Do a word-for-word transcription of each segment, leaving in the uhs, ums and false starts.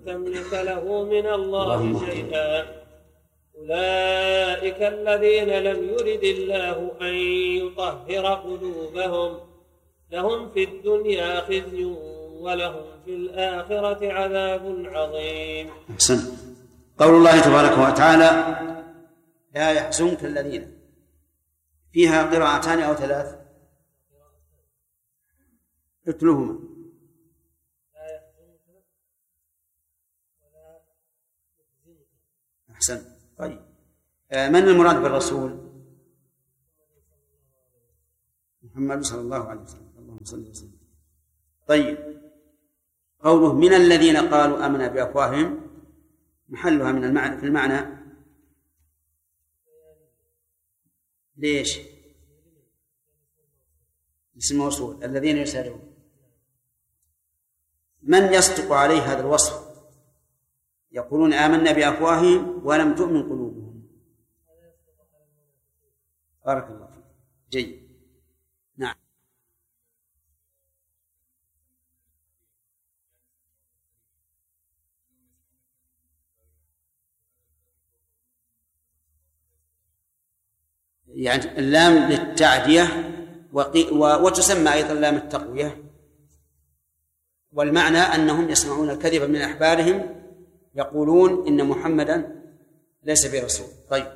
تملك له من الله شيئا أولئك الذين لم يرد الله أن يطهر قلوبهم لهم في الدنيا خزي ولهم في الآخرة عذاب عظيم. أحسن. قول الله تبارك وتعالى لا يحزنك الذين، فيها قراءتان أو ثلاث؟ اتلوهما. أحسن. طيب، من المراد بالرسول؟ محمد صلى الله عليه وسلم. اللهم صل وسلم. طيب، قوله من الذين قالوا آمنا بأفواههم محلها من المعنى في المعنى ليش؟ اسم موصول الذين يسارعون. من يصدق عليه هذا الوصف؟ يقولون آمنا بأفواههم ولم تؤمن قلوبهم. بارك الله فيك. جيد. نعم. يعني اللام للتعدية وتسمى أيضا لام التقوية، والمعنى أنهم يسمعون الكذب من أحبارهم يقولون إن محمدا ليس برسول. طيب،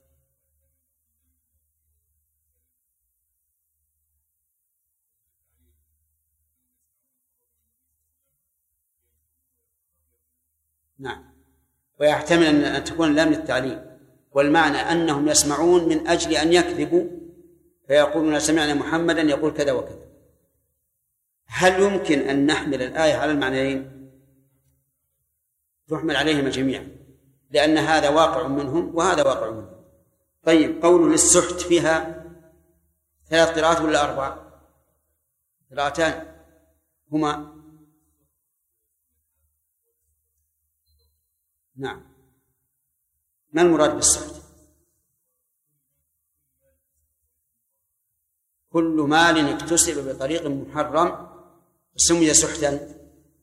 نعم. ويحتمل أن تكون اللام للتعليم، والمعنى أنهم يسمعون من أجل أن يكذبوا فيقولون سمعنا محمدا يقول كذا وكذا. هل يمكن أن نحمل الآية على المعنيين؟ تحمل عليهما جميعا، لأن هذا واقع منهم وهذا واقع منهم. طيب، قول للسحت فيها ثلاث قراءات ولا أربع؟ قراءتان هما نعم. ما المراد بالسحت؟ كل مال اكتسب بطريق محرم سمي سحتا.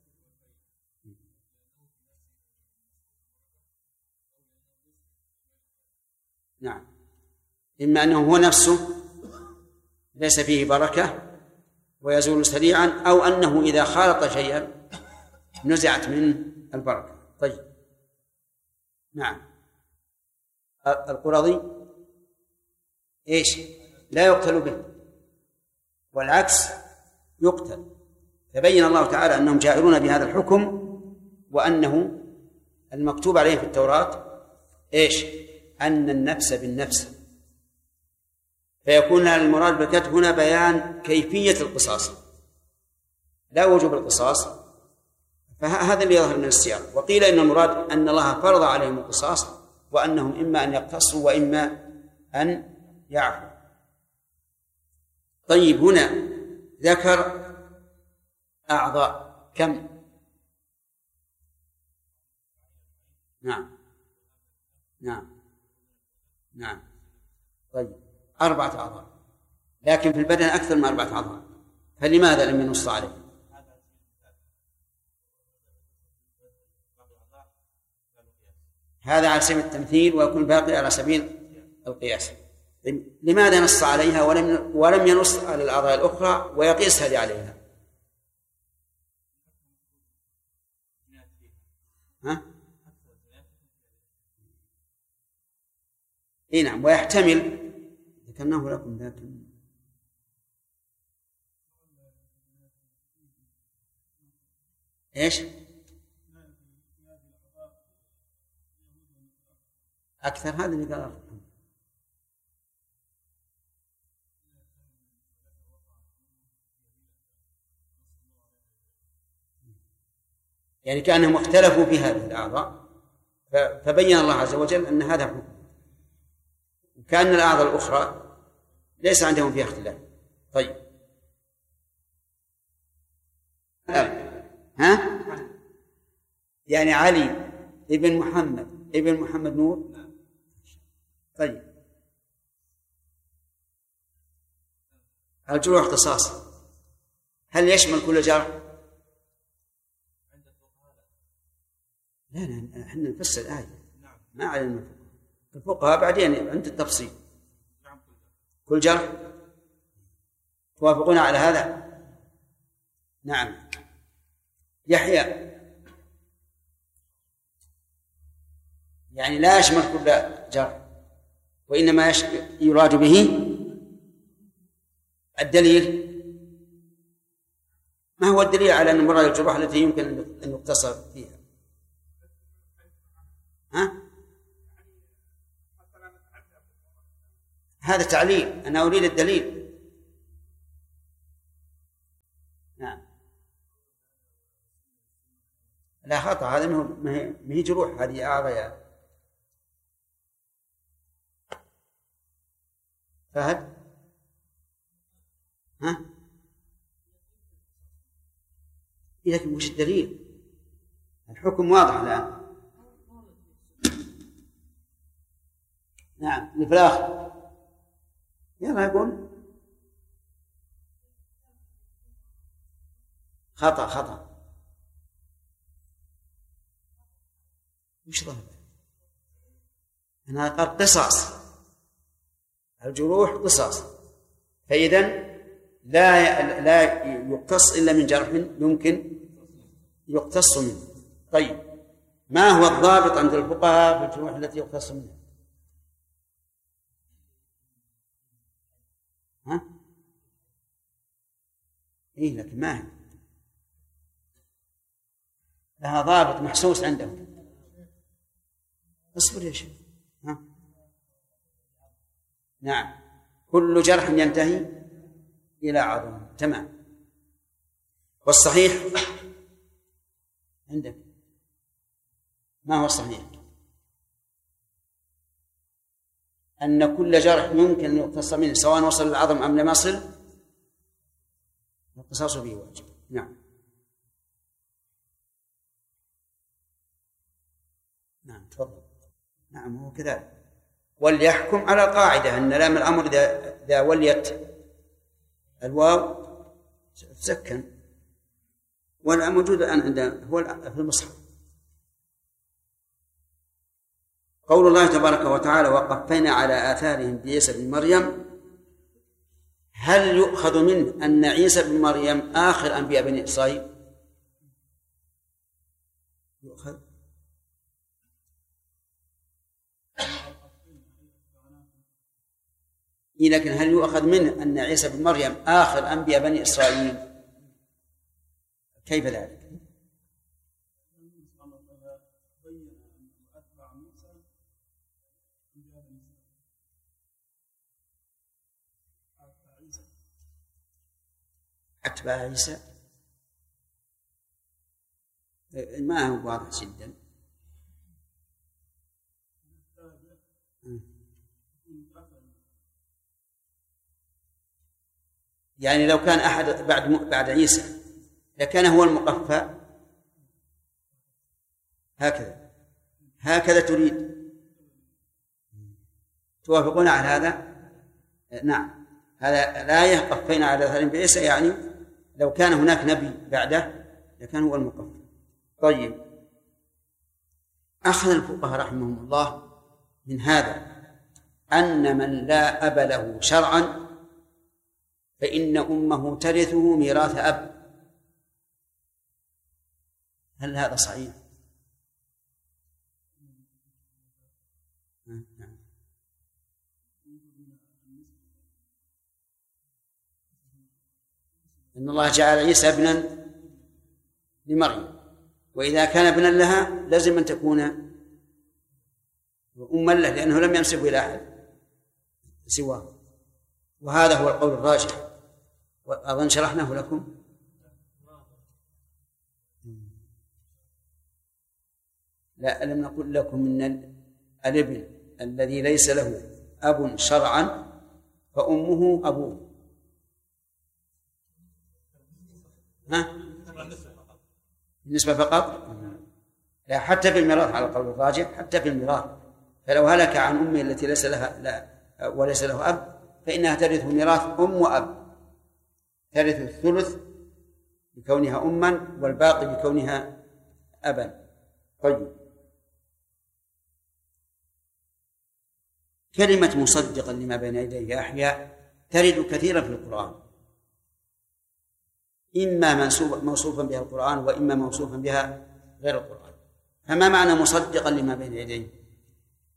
نعم، إما أنه هو نفسه ليس فيه بركة ويزول سريعا، أو أنه إذا خالط شيئا نزعت منه البركة. طيب، نعم. القرظي إيش؟ لا يقتل به، والعكس يقتل. فبين الله تعالى أنهم جائرون بهذا الحكم، وأنه المكتوب عليه في التوراة إيش؟ أن النفس بالنفس، فيكون المراد بالقتل هنا بيان كيفية القصاص لا وجوب القصاص، فهذا اللي يظهر من السياق. وقيل إن المراد أن الله فرض عليهم القصاص، وأنهم إما أن يقتصوا وإما أن يعفوا. طيب، هنا ذكر أعضاء كم؟ نعم نعم نعم. طيب، أربعة أعضاء، لكن في البدن أكثر من أربعة أعضاء، فلماذا لم ينص عليه؟ هذا على سبيل التمثيل، ويكون باقي على سبيل القياس. لماذا نص عليها ولم ولم ينص على الأعضاء الأخرى ويقيس هذه عليها؟ ها؟ إيه نعم. ويحتمل ذكرناه لكم لكن إيش؟ أكثر. هذا اللي قال يعني كأنهم اختلفوا في هذه الأعضاء، فبين الله عز وجل أن هذا حكم، كأن الأعضاء الأخرى ليس عندهم فيها اختلاف. طيب، ها؟ يعني علي ابن محمد ابن محمد نور. طيب، الجروح اختصاص هل يشمل كل جرح؟ لا لا احنا نفسر الآية ما علينا الفقهاء بعدين عند التفصيل. كل جرح توافقون على هذا؟ نعم. يحيى يعني لا يشمل كل جرح، وإنما يراد به الدليل. ما هو الدليل على أن المراد الجروح التي يمكن أن يقتصر فيها؟ ها؟ هذا تعليل، أنا أريد الدليل. نعم. لا خطأ، هذا ما هي جروح، هذه أعضاء. فهد ها؟ لكن وش الدليل؟ الحكم واضح الآن. نعم. الفراخ يلا يقول خطأ خطأ. وش ظهر؟ أنا قال قصاص، الجروح قصاص، فإذن لا لا يقتص إلا من جرح يمكن يقتص منه. طيب ما هو الضابط عند الفقهاء في الجروح التي يقتص منها؟ ها؟ إيه لكن ما هي لها ضابط محسوس عندهم. اصبر يا شيخ. ها؟ نعم. كل جرح ينتهي إلى عظم. تمام. والصحيح عندك ما هو الصحيح؟ أن كل جرح يمكن أن يقتص منه سواء وصل العظم أم لم يصل القصاص به واجب. نعم. نعم تفضل. نعم هو كذلك. وليحكم على القاعدة أن لام الأمر إذا إذا وليت الواو تسكن، والآن موجود الآن عندنا هو في المصحف. قول الله تبارك وتعالى وقفينا على آثارهم بعيسى بن مريم، هل يؤخذ منه أن عيسى بن مريم آخر أنبياء بني إسرائيل؟ يؤخذ. لكن هل يؤخذ منه أن عيسى بن مريم آخر أنبياء بني إسرائيل؟ كيف ذلك؟ أتباع عيسى ما هو واضح جدا. يعني لو كان أحد بعد بعد عيسى لكان هو المقفى. هكذا هكذا تريد؟ توافقون على هذا؟ نعم. هذا لا قفينا على آثارهم بعيسى يعني لو كان هناك نبي بعده لكان هو المقفى. طيب أخذ الفقهاء رحمهم الله من هذا أن من لا أب له شرعا فإن أمه ترثه ميراث أب. هل هذا صحيح؟ إن الله جعل عيسى ابنا لمريم، وإذا كان ابنا لها لازم أن تكون أما له لأنه لم ينسبه إلى أحد سواه، وهذا هو القول الراجح. وأظن شرحناه لكم. لا لم نقل لكم إن الابن الذي ليس له أب شرعا فأمه أبوه. ها؟ بالنسبة فقط؟ لا حتى في الميراث على القول الراجح، حتى في الميراث. فلو هلك عن أمه التي ليس لها لا وليس له أب فإنها ترث ميراث أم وأب، ترث الثلث بكونها أما والباقي بكونها أبا. طيب، كلمة مصدقا لما بين يديه أحياء ترد كثيرا في القرآن، إما موصوفا بها القرآن وإما موصوفا بها غير القرآن. فما معنى مصدقا لما بين يديه؟